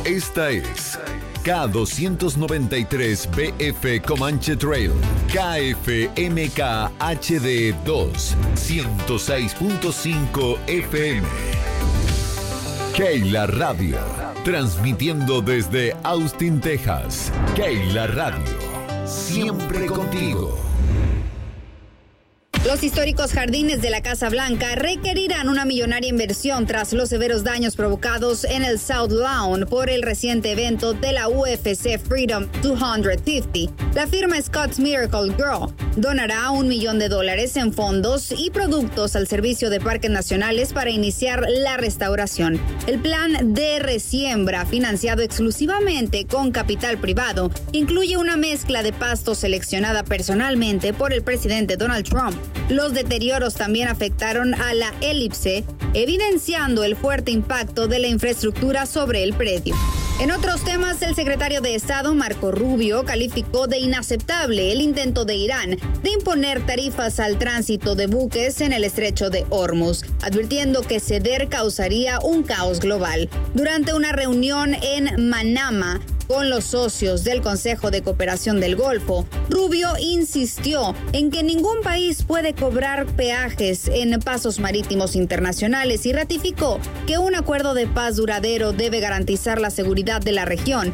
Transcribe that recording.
Esta es K293BF Comanche Trail, KFMK HD 2, 106.5 FM. Keila Radio, transmitiendo desde Austin, Texas. Keila Radio, siempre contigo. Los históricos jardines de la Casa Blanca requerirán una millonaria inversión tras los severos daños provocados en el South Lawn por el reciente evento de la UFC Freedom 250. La firma Scott's Miracle Girl donará $1 millón en fondos y productos al Servicio de Parques Nacionales para iniciar la restauración. El plan de resiembra, financiado exclusivamente con capital privado, incluye una mezcla de pasto seleccionada personalmente por el presidente Donald Trump. Los deterioros también afectaron a la elipse, evidenciando el fuerte impacto de la infraestructura sobre el predio. En otros temas, el secretario de Estado, Marco Rubio, calificó de inaceptable el intento de Irán de imponer tarifas al tránsito de buques en el estrecho de Hormuz, advirtiendo que ceder causaría un caos global. Durante una reunión en Manama con los socios del Consejo de Cooperación del Golfo, Rubio insistió en que ningún país puede cobrar peajes en pasos marítimos internacionales y ratificó que un acuerdo de paz duradero debe garantizar la seguridad de la región